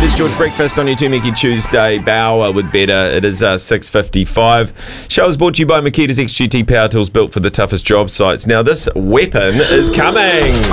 is George Breakfast on your Tūmiki Tuesday. Bauer with better. It is 6:55. Show is brought to you by Makita's XGT Power Tools, built for the toughest job sites. Now this weapon is coming.